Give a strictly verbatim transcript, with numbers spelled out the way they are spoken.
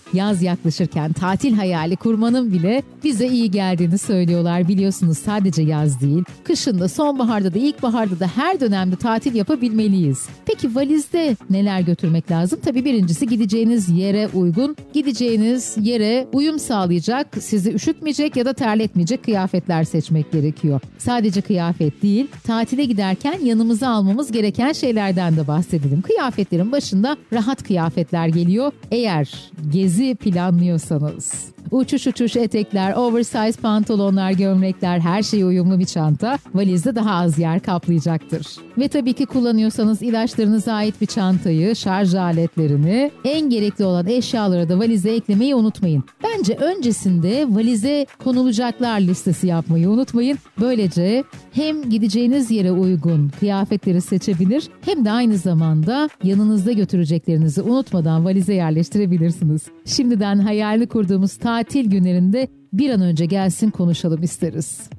Yaz yaklaşırken tatil hayali kurmanın bile bize iyi geldiğini söylüyorlar. Biliyorsunuz sadece yaz değil, kışın da, sonbaharda da, ilkbaharda da her dönemde tatil yapabilmeliyiz. Peki valizde neler götürmek lazım? Tabii birincisi gideceğiniz yere uygun, gideceğiniz yere uyum sağlayacak, sizi üşütmeyecek ya da terletmeyecek kıyafetler seçmek gerekiyor. Sadece kıyafet değil, tatile giderken yanımıza almamız gereken şeylerden de bahsedelim. Kıyafetlerin başında rahat kıyafetler geliyor. Eğer gezi planlıyorsanız, uçuş uçuş etekler, oversize pantolonlar, gömlekler, her şeye uyumlu bir çanta valizde daha az yer kaplayacaktır. Ve tabii ki kullanıyorsanız ilaçlarınıza ait bir çantayı, şarj aletlerini, en gerekli olan eşyaları da valize eklemeyi unutmayın. Bence öncesinde valize konulacaklar listesi yapmayı unutmayın. Böylece hem gideceğiniz yere uygun kıyafetleri seçebilir hem de aynı zamanda yanınızda götüreceklerinizi unutmadan valize yerleştirebilirsiniz. Şimdiden hayalini kurduğumuz tatil günlerinde bir an önce gelsin, konuşalım isteriz.